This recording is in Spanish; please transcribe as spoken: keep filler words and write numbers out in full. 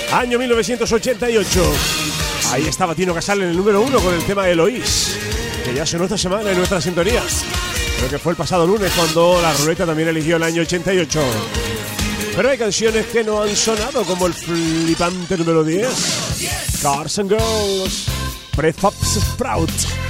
Año mil novecientos ochenta y ocho. Ahí estaba Tino Casal en el número uno con el tema Eloís, que ya sonó esta semana en nuestra sintonía. Creo que fue el pasado lunes cuando la ruleta también eligió el año ochenta y ocho. Pero hay canciones que no han sonado, como el flipante número diez, Cars and Girls, Prefab Sprout.